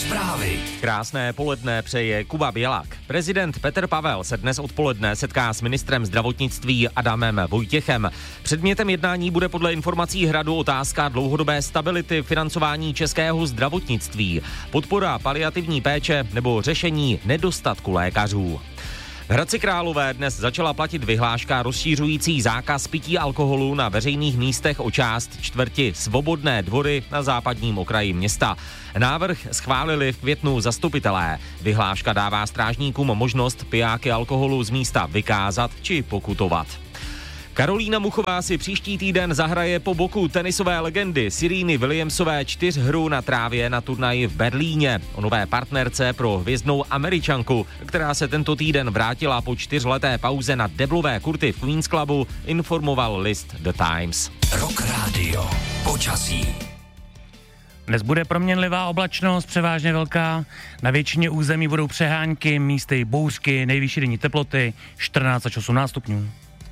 Zprávy. Krásné poledne přeje Kuba Bělak. Prezident Petr Pavel se dnes odpoledne setká s ministrem zdravotnictví Adamem Vojtěchem. Předmětem jednání bude podle informací Hradu otázka dlouhodobé stability financování českého zdravotnictví, podpora paliativní péče nebo řešení nedostatku lékařů. V Hradci Králové dnes začala platit vyhláška rozšířující zákaz pití alkoholu na veřejných místech o část čtvrti Svobodné dvory na západním okraji města. Návrh schválili v květnu zastupitelé. Vyhláška dává strážníkům možnost pijáky alkoholu z místa vykázat či pokutovat. Karolína Muchová si příští týden zahraje po boku tenisové legendy Sereny Williamsové 4hru na trávě na turnaji v Berlíně. O nové partnerce pro hvězdnou Američanku, která se tento týden vrátila po 4leté pauze na deblové kurty v Queen's Clubu, informoval list The Times. Rock Radio. Počasí. Dnes bude proměnlivá oblačnost, převážně velká. Na většině území budou přehánky, místy bouřky, nejvyšší denní teploty 14 až 18 stupňů.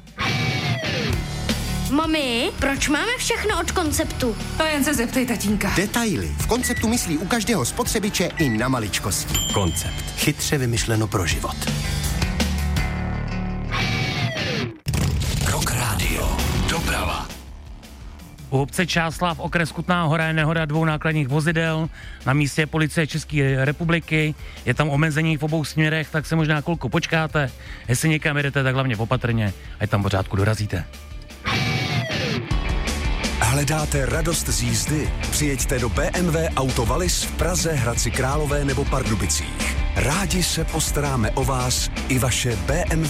Mami, proč máme všechno od Konceptu? To jen se zeptej tatínka. Detaily. V Konceptu myslí u každého spotřebiče i na maličkosti. Koncept. Chytře vymyšleno pro život. Rock Radio. Doprava. U obce Čáslav, okres Kutná Hora, je nehoda 2 nákladních vozidel. Na místě je policie České republiky. Je tam omezení v obou směrech, tak se možná chvilku počkáte. Jestli někam jedete, tak hlavně opatrně, ať tam pořádku dorazíte. Hledáte radost z jízdy? Přijeďte do BMW Auto Wallis v Praze, Hradci Králové nebo Pardubicích. Rádi se postaráme o vás i vaše BMW.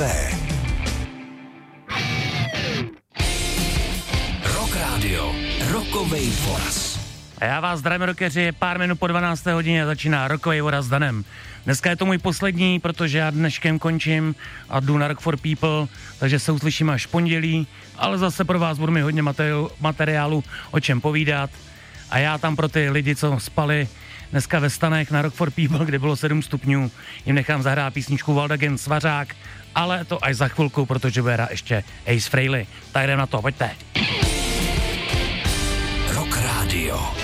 Rock Radio. Rockovej voraz. A já vás zdravím, rockeři, je pár minut po 12. hodině a začíná Rockovej voraz s Danem. Dneska je to můj poslední, protože já dneškem končím a jdu na Rock for People, takže se uslyšíme až v pondělí, ale zase pro vás budu mít hodně materiálu o čem povídat. A já tam pro ty lidi, co spali dneska ve stanech na Rock for People, kde bylo 7 stupňů, jim nechám zahrát písničku Waldagen Svařák, ale to až za chvilku, protože bude hrát ještě Ace Frehley. Tak jdem na to, pojďte. Rock Radio.